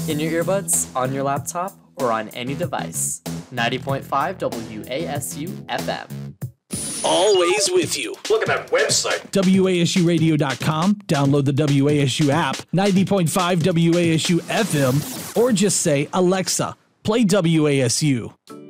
In your earbuds, on your laptop, or on any device. 90.5 WASU FM. Always with you. Look at that website. WASUradio.com. Download the WASU app, 90.5 WASU FM, or just say, Alexa, play WASU.